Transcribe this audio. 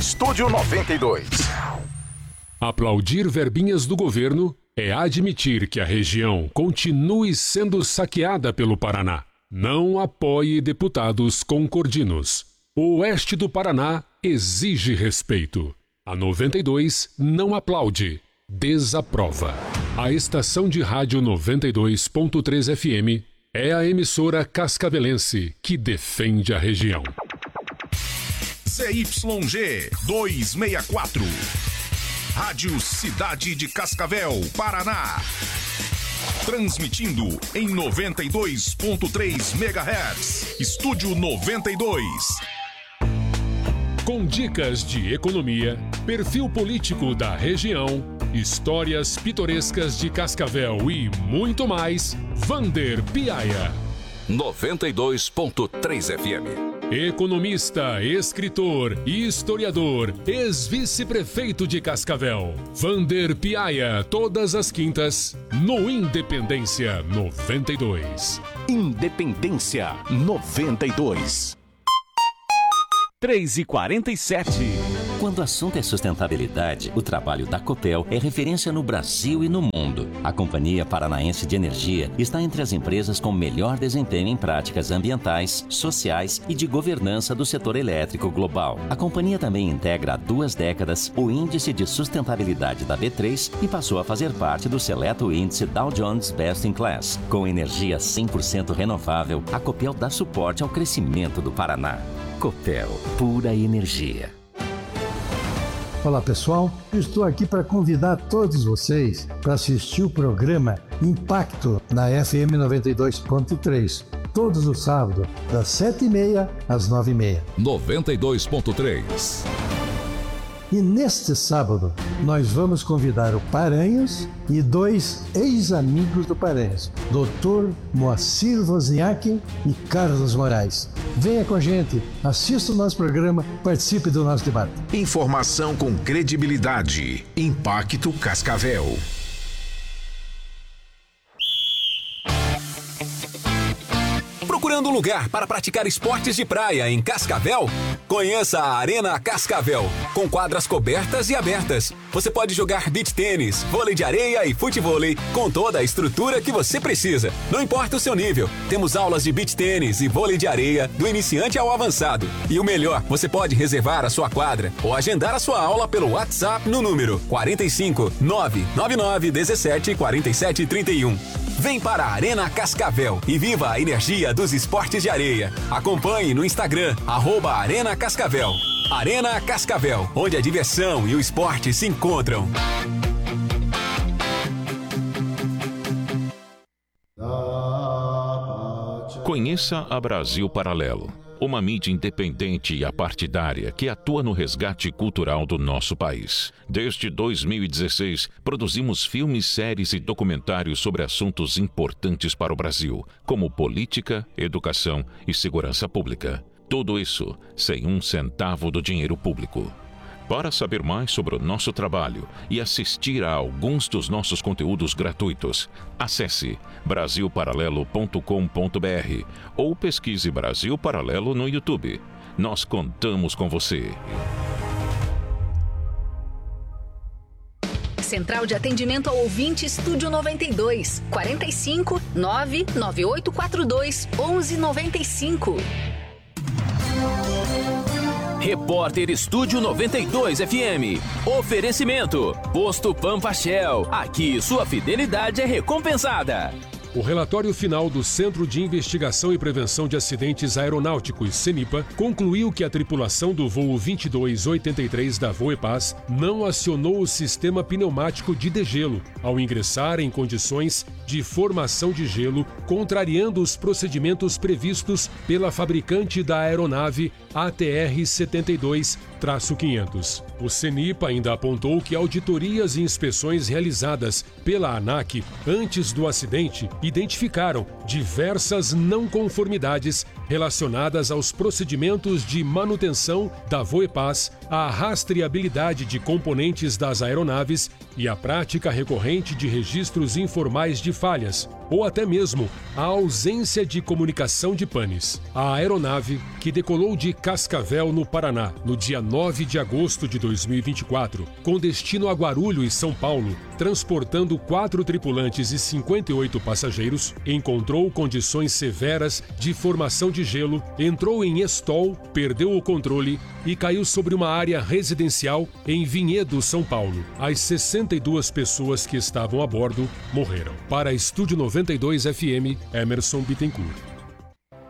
Estúdio 92. Aplaudir verbinhas do governo é admitir que a região continue sendo saqueada pelo Paraná. Não apoie deputados concordinos. O oeste do Paraná exige respeito. A 92 não aplaude, desaprova. A estação de rádio 92.3 FM é a emissora cascavelense que defende a região. ZYG 264. Rádio Cidade de Cascavel, Paraná. Transmitindo em 92.3 MHz. Estúdio 92. Com dicas de economia, perfil político da região, histórias pitorescas de Cascavel e muito mais, Vander Piaia. 92.3 FM. Economista, escritor e historiador, ex-vice-prefeito de Cascavel, Vander Piaia, todas as quintas, no Independência 92. Independência 92. 3h47. Quando o assunto é sustentabilidade, o trabalho da Copel é referência no Brasil e no mundo. A Companhia Paranaense de Energia está entre as empresas com melhor desempenho em práticas ambientais, sociais e de governança do setor elétrico global. A companhia também integra há 2 décadas o Índice de Sustentabilidade da B3 e passou a fazer parte do seleto índice Dow Jones Best in Class. Com energia 100% renovável, a Copel dá suporte ao crescimento do Paraná. Copel, pura energia. Olá pessoal, eu estou aqui para convidar todos vocês para assistir o programa Impacto na FM 92.3, todos os sábados, das 7h30 às 9h30. 92.3. E neste sábado, nós vamos convidar o Paranhos e 2 ex-amigos do Paranhos, Dr. Moacir Wozniak e Carlos Moraes. Venha com a gente, assista o nosso programa, participe do nosso debate. Informação com credibilidade. Impacto Cascavel. Procurando um lugar para praticar esportes de praia em Cascavel? Conheça a Arena Cascavel, com quadras cobertas e abertas. Você pode jogar beach tênis, vôlei de areia e futevôlei com toda a estrutura que você precisa. Não importa o seu nível, temos aulas de beach tênis e vôlei de areia do iniciante ao avançado. E o melhor, você pode reservar a sua quadra ou agendar a sua aula pelo WhatsApp no número 45 999 17 47 31. Vem para a Arena Cascavel e viva a energia dos esportes de areia. Acompanhe no Instagram, @Arena Cascavel. Arena Cascavel, onde a diversão e o esporte se encontram. Conheça a Brasil Paralelo, uma mídia independente e apartidária que atua no resgate cultural do nosso país. Desde 2016, produzimos filmes, séries e documentários sobre assuntos importantes para o Brasil, como política, educação e segurança pública. Tudo isso sem 1 centavo do dinheiro público. Para saber mais sobre o nosso trabalho e assistir a alguns dos nossos conteúdos gratuitos, acesse brasilparalelo.com.br ou pesquise Brasil Paralelo no YouTube. Nós contamos com você. Central de Atendimento ao Ouvinte Estúdio 92, 45 99842 1195. Repórter Estúdio 92 FM. Oferecimento. Posto Pampa Shell. Aqui sua fidelidade é recompensada. O relatório final do Centro de Investigação e Prevenção de Acidentes Aeronáuticos, CENIPA, concluiu que a tripulação do voo 2283 da Voepaz não acionou o sistema pneumático de degelo ao ingressar em condições de formação de gelo, contrariando os procedimentos previstos pela fabricante da aeronave ATR-72-500. O CENIPA ainda apontou que auditorias e inspeções realizadas pela ANAC antes do acidente identificaram diversas não conformidades relacionadas aos procedimentos de manutenção da Voepaz, à rastreabilidade de componentes das aeronaves e à prática recorrente de registros informais de falhas, ou até mesmo a ausência de comunicação de panes. A aeronave, que decolou de Cascavel, no Paraná, no dia 9 de agosto de 2024, com destino a Guarulhos, São Paulo, transportando 4 tripulantes e 58 passageiros, encontrou condições severas de formação de gelo, entrou em estol, perdeu o controle e caiu sobre uma área residencial em Vinhedo, São Paulo. As 62 pessoas que estavam a bordo morreram. Para Estúdio 92 FM, Emerson Bittencourt.